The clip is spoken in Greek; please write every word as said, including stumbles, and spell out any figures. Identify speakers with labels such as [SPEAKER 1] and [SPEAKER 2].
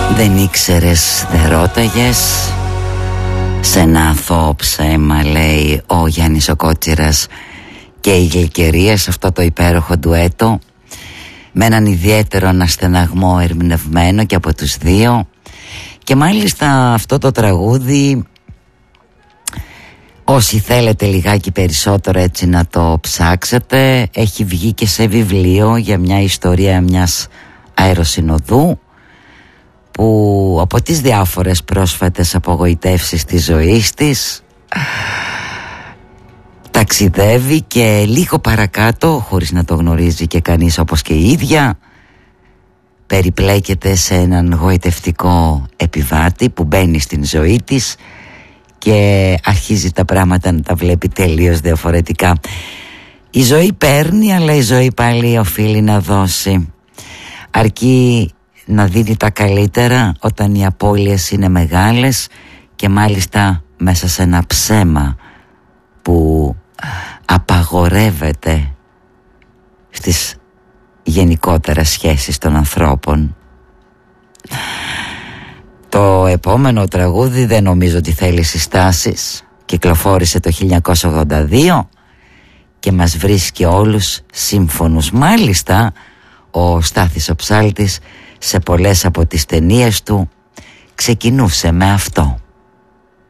[SPEAKER 1] Δεν ήξερες, δεν ρώταγες. Σε ένα αθώο ψέμα, λέει ο Γιάννης ο Κότσιρας και η Γλυκερία σε αυτό το υπέροχο ντουέτο, με έναν ιδιαίτερο αναστεναγμό ερμηνευμένο και από τους δύο. Και μάλιστα αυτό το τραγούδι, όσοι θέλετε λιγάκι περισσότερο έτσι να το ψάξετε, έχει βγει και σε βιβλίο για μια ιστορία μιας αεροσυνοδού που από τις διάφορες πρόσφατες απογοητεύσεις της ζωής της ταξιδεύει και λίγο παρακάτω, χωρίς να το γνωρίζει και κανείς όπως και η ίδια, περιπλέκεται σε έναν γοητευτικό επιβάτη που μπαίνει στην ζωή της και αρχίζει τα πράγματα να τα βλέπει τελείως διαφορετικά. Η ζωή παίρνει, αλλά η ζωή πάλι οφείλει να δώσει. Αρκεί να δίνει τα καλύτερα όταν οι απώλειες είναι μεγάλες και μάλιστα μέσα σε ένα ψέμα που απαγορεύεται στις γενικότερα σχέσεις των ανθρώπων. Το επόμενο τραγούδι δεν νομίζω ότι θέλει συστάσεις. Κυκλοφόρησε το χίλια εννιακόσια ογδόντα δύο και μας βρίσκει όλους σύμφωνους. Μάλιστα ο Στάθης ο Ψάλτης σε πολλές από τις ταινίες του ξεκινούσε με αυτό.